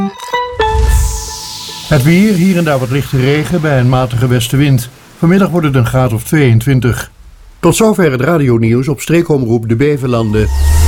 Het weer, hier en daar wat lichte regen bij een matige westenwind. Vanmiddag wordt het een graad of 22. Tot zover het radionieuws op streekomroep De Beverlanden.